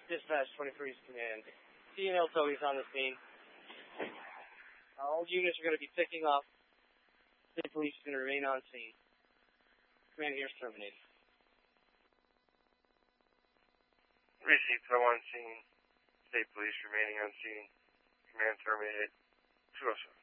Dispatch 23's command. CNL Toby's on the scene. All units are going to be picking up. State police is going to remain on scene. Command here's terminated. Receipt from on scene. State police remaining on scene. Command terminated. 207.